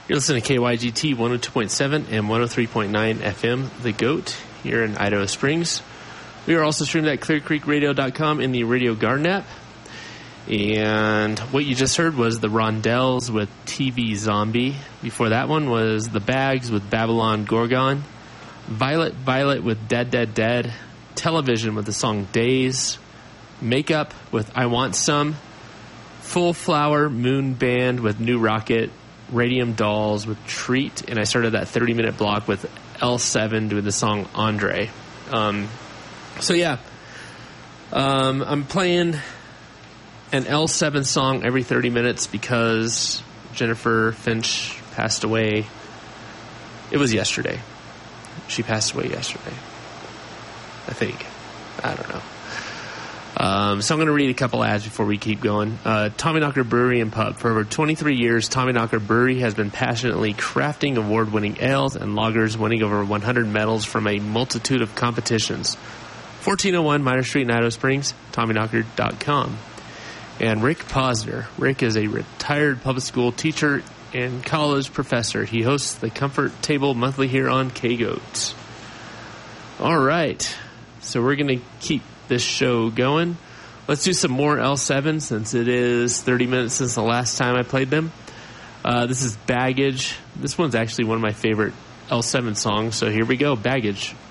You're listening to KYGT 102.7 and 103.9 FM, The GOAT, here in Idaho Springs. We are also streamed at clearcreekradio.com in the Radio Garden app. And what you just heard was the Rondells with TV Zombie. Before that one was the Bags with Babylon Gorgon. Violet Violet with Dead Dead Dead. Television with the song Days. Makeup with I Want Some. Full Flower Moon Band with New Rocket. Radium Dolls with Treat, and I started that 30-minute block with L7 doing the song Andre. I'm playing an L7 song every 30 minutes because Jennifer Finch passed away. It was yesterday. She passed away yesterday, I think. I don't know. So I'm going to read a couple ads before we keep going. Tommyknocker Brewery and Pub. For over 23 years, Tommyknocker Brewery has been passionately crafting award-winning ales and lagers, winning over 100 medals from a multitude of competitions. 1401 Minor Street in Idaho Springs, tommyknocker.com. And Rick Posner. Rick is a retired public school teacher and college professor. He hosts the Comfort Table monthly here on KGOAT. All right. So we're going to keep this show going. Let's do some more L7 since it is 30 minutes since the last time I played them. This is Baggage. This one's actually one of my favorite L7 songs, so here we go, Baggage.